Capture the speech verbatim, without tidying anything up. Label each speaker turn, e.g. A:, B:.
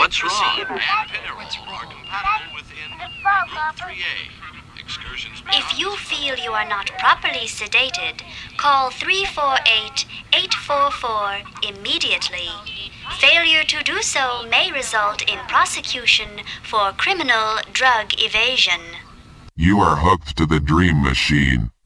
A: What's wrong?
B: and Pinerol are compatible within Group three A. Excursions beyond
C: If you feel you are not properly sedated, call three four eight, eight four four immediately. Failure to do so may result in prosecution for criminal drug evasion.
D: You are hooked to the Dream Machine.